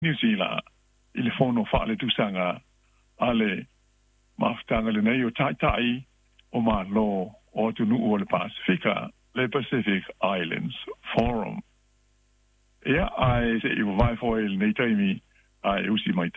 New Zealand, il fono fa le tusanga ale maftanga le nei o tai o ma lo o tu nu o le Pacifica, le Pacific Islands Forum. Ia ai se I vai foi nei taimi ai usi mai